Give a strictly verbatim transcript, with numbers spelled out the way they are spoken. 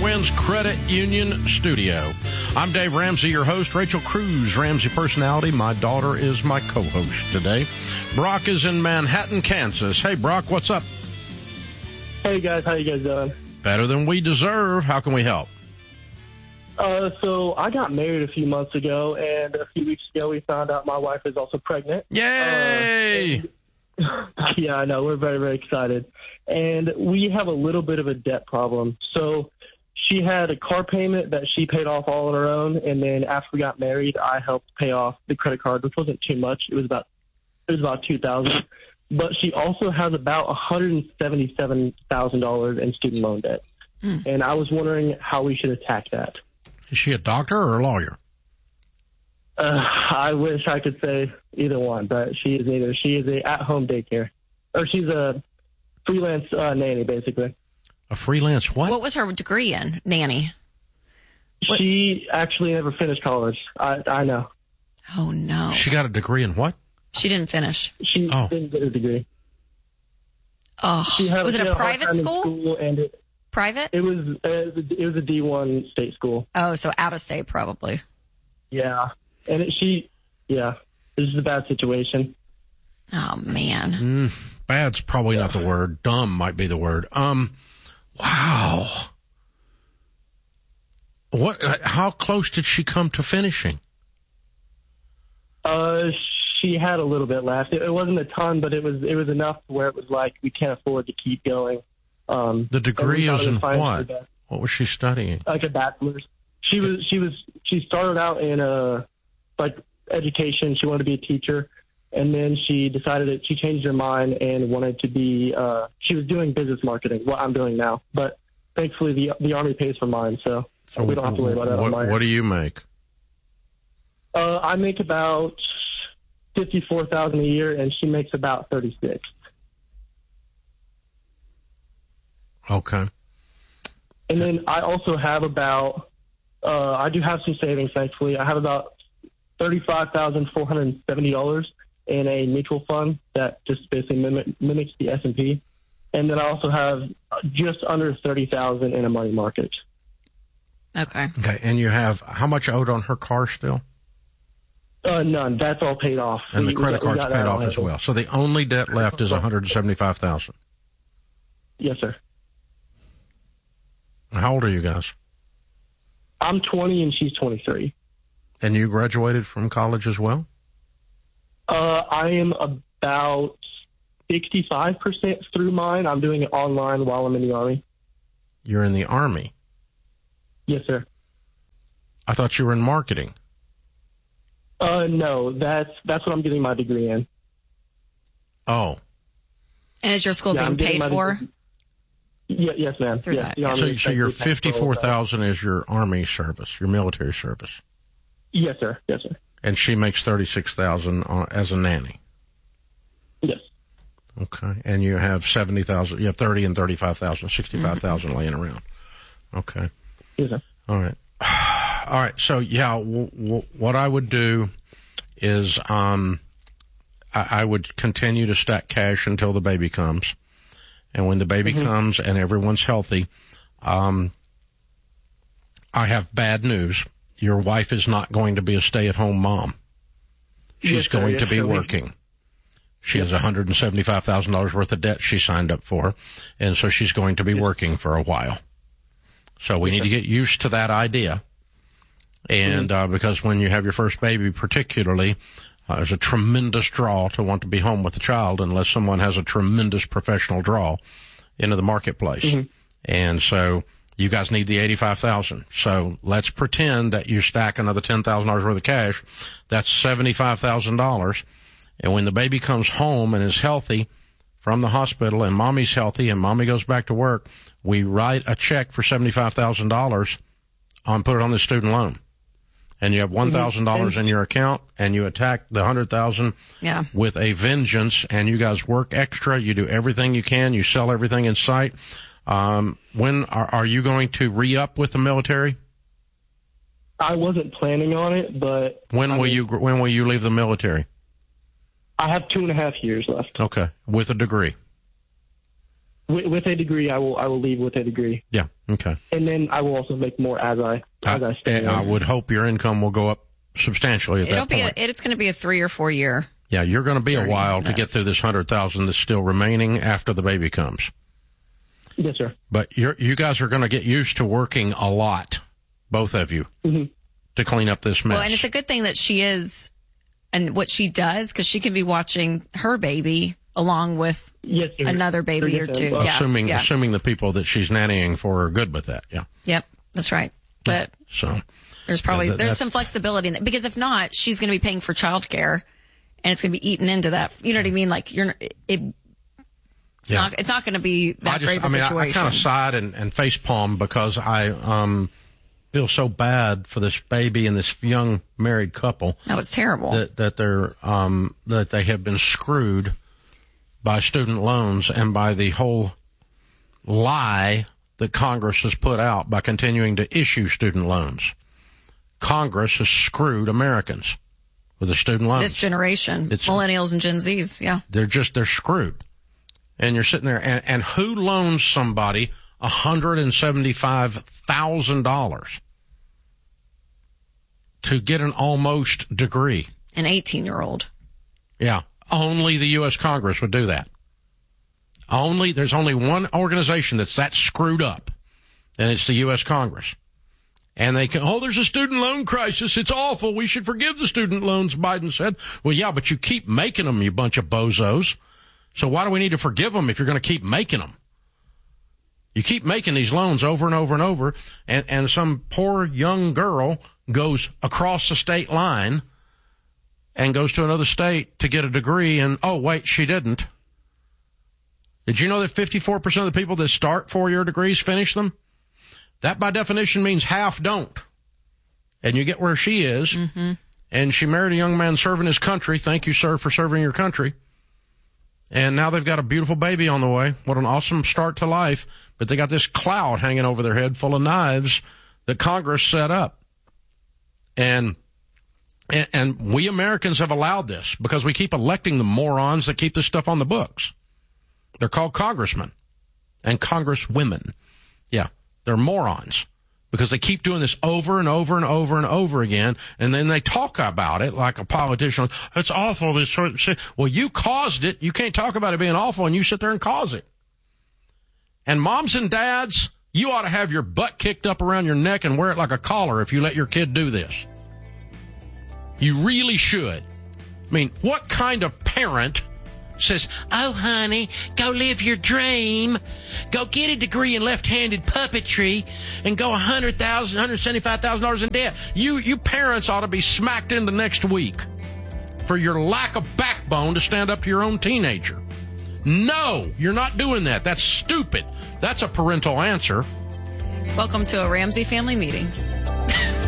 Winds Credit Union studio. I'm Dave Ramsey, your host. Rachel Cruz, Ramsey personality. My daughter is my co-host today. Brock is in Manhattan, Kansas. Hey, Brock, what's up? Hey, guys. How you guys doing? Better than we deserve. How can we help? Uh, so I got married a few months ago, and a few weeks ago we found out my wife is also pregnant. Yay! Uh, yeah, I know. We're very, very excited. And we have a little bit of a debt problem. So she had a car payment that she paid off all on her own, and then after we got married, I helped pay off the credit card, which wasn't too much. It was about it was about two thousand dollars. But she also has about one hundred seventy-seven thousand dollars in student loan debt. Mm. And I was wondering how we should attack that. Is she a doctor or a lawyer? Uh, I wish I could say either one, but she is neither. She is a at-home daycare, or she's a freelance uh, nanny, basically. A freelance what? What was her degree in, nanny? She what? actually never finished college. I, I know. Oh, no. She got a degree in what? She didn't finish. She oh. didn't get a degree. Oh, had, was it a private school? school and it, Private? It was, uh, it was a D one state school. Oh, so out of state probably. Yeah. And it, she, yeah, this is a bad situation. Oh, man. Mm, bad's probably yeah. not the word. Dumb might be the word. Um, wow. What? How close did she come to finishing? Uh, she had a little bit left. It, it wasn't a ton, but it was it was enough where it was like we can't afford to keep going. Um, the degree is in what? What was she studying? Like a bachelor's. She was she was she started out in a like education. She wanted to be a teacher, and then she decided that she changed her mind and wanted to be. Uh, she was doing business marketing, what I'm doing now. But thankfully, the the Army pays for mine, so, so we don't have to worry about that. What, on mine. What do you make? Uh, I make about fifty-four thousand a year, and she makes about thirty-six. Okay. And then I also have about, uh, I do have some savings, thankfully. I have about thirty-five thousand four hundred seventy dollars in a mutual fund that just basically mimic, mimics the S and P. And then I also have just under thirty thousand dollars in a money market. Okay. Okay. And you have how much owed on her car still? Uh, none. That's all paid off. And we, the credit we got, card's paid off as well. So the only debt left is one hundred seventy-five thousand dollars. Yes, sir. How old are you guys? I'm twenty and she's twenty-three. And you graduated from college as well? Uh, I am about sixty-five percent through mine. I'm doing it online while I'm in the Army. You're in the Army? Yes, sir. I thought you were in marketing. Uh, no, that's that's what I'm getting my degree in. Oh. And is your school yeah, being paid for? Degree. Yeah, yes, ma'am. Through yes, that. So, so your fifty-four thousand is your Army service, your military service? Yes, sir. Yes, sir. And she makes thirty-six thousand as a nanny? Yes. Okay. And you have seventy thousand, you have thirty and thirty-five thousand, sixty-five thousand mm-hmm. laying around. Okay. Yes, sir. All right. All right. So, yeah, w- w- what I would do is um, I-, I would continue to stack cash until the baby comes. And when the baby mm-hmm. comes and everyone's healthy, um, I have bad news. Your wife is not going to be a stay-at-home mom. She's yes, going yes, to be sir. working. She has one hundred seventy-five thousand dollars worth of debt she signed up for, and so she's going to be working for a while. So we need to get used to that idea. And uh, because when you have your first baby particularly, uh, there's a tremendous draw to want to be home with the child unless someone has a tremendous professional draw into the marketplace. Mm-hmm. And so you guys need the eighty-five thousand dollars. So let's pretend that you stack another ten thousand dollars worth of cash. That's seventy-five thousand dollars. And when the baby comes home and is healthy from the hospital and mommy's healthy and mommy goes back to work, we write a check for seventy-five thousand dollars and put it on the student loan. And you have one thousand dollars mm-hmm. in your account, and you attack the one hundred thousand dollars yeah. with a vengeance, and you guys work extra. You do everything you can. You sell everything in sight. Um, when are, are you going to re-up with the military? I wasn't planning on it, but when I will mean, you when will you leave the military? I have two and a half years left. Okay, with a degree. with, with a degree, I will I will leave with a degree. Yeah. Okay. And then I will also make more as I as I, I stay. I, I would hope your income will go up substantially at It'll that be point. a, it's going to be a three or four year. Yeah, you're going to be journey, a while to yes. get through this hundred thousand that's still remaining after the baby comes. Yes, sir. But you're, you guys are going to get used to working a lot, both of you, Mm-hmm. to clean up this mess. Well, and it's a good thing that she is, and what she does, because she can be watching her baby along with Yes, sir. another baby Yes, or sir. two. Well, Yeah, assuming yeah. assuming the people that she's nannying for are good with that. Yeah. Yep, that's right. But So there's probably Yeah, that- there's that's- some flexibility in it, because if not, she's going to be paying for childcare, and it's going to be eaten into that. You know what I mean? Like you're it. It's Yeah. not. It's not going to be that I just, great of a I mean, I, I situation. kind of sighed and, and face palm because I um feel so bad for this baby and this young married couple that was terrible. that that they're um that they have been screwed by student loans and by the whole lie that Congress has put out by continuing to issue student loans. Congress has screwed Americans with the student loans. This generation, It's- millennials and Gen Zs. Yeah. They're just, they're screwed. And you're sitting there, and, and who loans somebody one hundred seventy-five thousand dollars to get an almost degree? An eighteen year old. Yeah. Only the U S Congress would do that. Only, there's only one organization that's that screwed up, and it's the U S Congress. And they can, oh, there's a student loan crisis. It's awful. We should forgive the student loans, Biden said. Well, yeah, but you keep making them, you bunch of bozos. So why do we need to forgive them if you're going to keep making them? You keep making these loans over and over and over, and, and some poor young girl goes across the state line and goes to another state to get a degree, and, oh, wait, she didn't. Did you know that fifty-four percent of the people that start four-year degrees finish them? That, by definition, means half don't. And you get where she is, Mm-hmm. and she married a young man serving his country. Thank you, sir, for serving your country. And now they've got a beautiful baby on the way. What an awesome start to life. But they got this cloud hanging over their head full of knives that Congress set up. And, and, and we Americans have allowed this because we keep electing the morons that keep this stuff on the books. They're called congressmen and congresswomen. Yeah, they're morons because they keep doing this over and over and over and over again, and then they talk about it like a politician. It's awful, this sort of shit. Well, you caused it. You can't talk about it being awful, and you sit there and cause it. And moms and dads, you ought to have your butt kicked up around your neck and wear it like a collar if you let your kid do this. You really should. I mean, what kind of parent says, oh, honey, go live your dream. Go get a degree in left-handed puppetry and go one hundred thousand dollars, one hundred seventy-five thousand dollars in debt. You, you parents ought to be smacked into next week for your lack of backbone to stand up to your own teenager. No, you're not doing that. That's stupid. That's a parental answer. Welcome to a Ramsey family meeting.